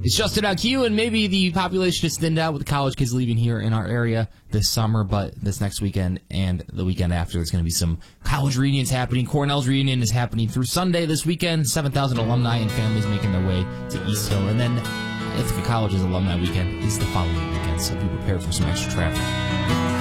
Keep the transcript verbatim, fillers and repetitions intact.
It's Justin on Q, and maybe the population is thinned out with the college kids leaving here in our area this summer, but this next weekend and the weekend after, there's going to be some college reunions happening. Cornell's reunion is happening through Sunday this weekend. seven thousand alumni and families making their way to East Hill. And then Ithaca College's alumni weekend is the following weekend, so be prepared for some extra traffic.